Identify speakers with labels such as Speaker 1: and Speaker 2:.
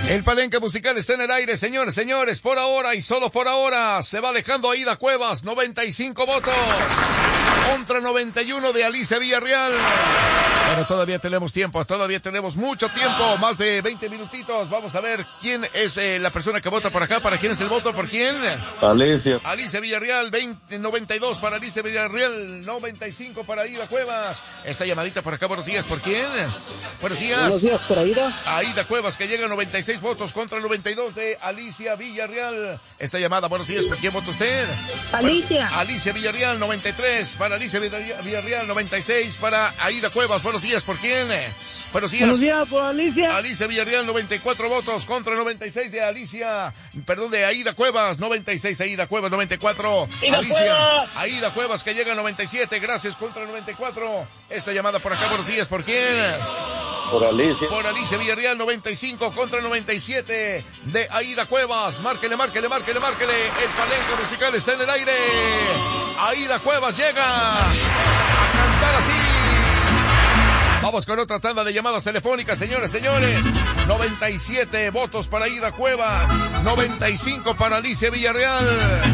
Speaker 1: El palenque musical está en el aire, señores, señores, por ahora y solo por ahora. Se va alejando Aida Cuevas, 95 votos. Contra 91 de Alicia Villarreal. Pero todavía tenemos tiempo, todavía tenemos mucho tiempo, más de 20 minutitos. Vamos a ver quién es la persona que vota por acá. ¿Para quién es el voto? ¿Por quién?
Speaker 2: Alicia.
Speaker 1: Alicia Villarreal, 92 para Alicia Villarreal, 95 para Aida Cuevas. Esta llamadita por acá, buenos días, ¿por quién? Buenos días.
Speaker 3: Buenos días, por Aida.
Speaker 1: Aida Cuevas, que llega a 96 votos contra 92 de Alicia Villarreal. Esta llamada, buenos días, ¿por quién vota usted?
Speaker 3: Alicia.
Speaker 1: Bueno, Alicia Villarreal, 93 para Alicia Villarreal, 96 para Aida Cuevas. Buenos días, ¿por quién? Buenos días.
Speaker 3: Buenos días, por Alicia.
Speaker 1: Alicia Villarreal, 94 votos contra 96 de de Aida Cuevas, 96 Aida Cuevas, 94 Alicia. Aida Cuevas, que llega a 97, gracias, contra 94. Esta llamada por acá, buenos días, ¿por quién?
Speaker 2: Por Alicia.
Speaker 1: Por Alicia Villarreal, 95 contra 97 de Aida Cuevas. Márquele. El palenque musical está en el aire. Aida Cuevas llega a cantar así. Vamos con otra tanda de llamadas telefónicas, señores. 97 votos para Aida Cuevas, 95 para Alicia Villarreal.